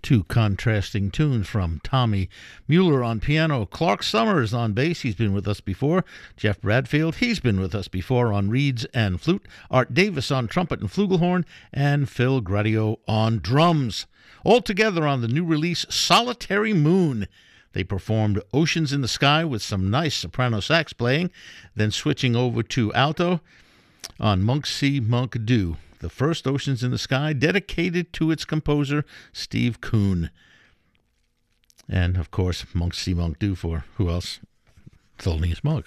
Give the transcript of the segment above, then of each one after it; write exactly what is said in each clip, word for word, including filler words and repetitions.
Two contrasting tunes from Tommy Mueller on piano, Clark Summers on bass, he's been with us before, Jeff Bradfield, he's been with us before on reeds and flute, Art Davis on trumpet and flugelhorn, and Phil Gradio on drums. All together on the new release Solitary Moon. They performed Oceans in the Sky with some nice soprano sax playing, then switching over to alto on Monk See, Monk Do, the first Oceans in the Sky, dedicated to its composer, Steve Kuhn. And, of course, Monk See, Monk Do for who else? Thelonious Monk.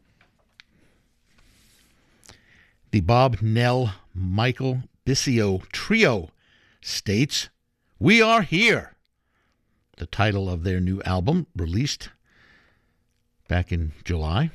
The Bob Nell Michael Bisio Trio states, "We are here." The title of their new album, released back in July.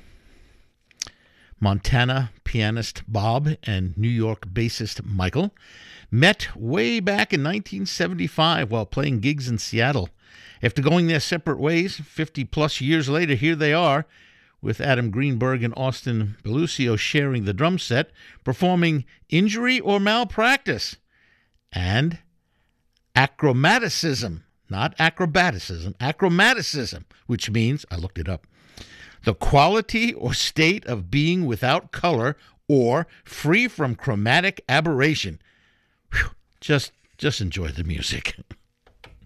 Montana pianist Bob and New York bassist Michael met way back in nineteen seventy-five while playing gigs in Seattle. After going their separate ways, fifty-plus years later, here they are, with Adam Greenberg and Austin Belusio sharing the drum set, performing Injury or Malpractice and Achromaticism, not acrobaticism, achromaticism, which means, I looked it up, the quality or state of being without color or free from chromatic aberration. Whew, just, just enjoy the music.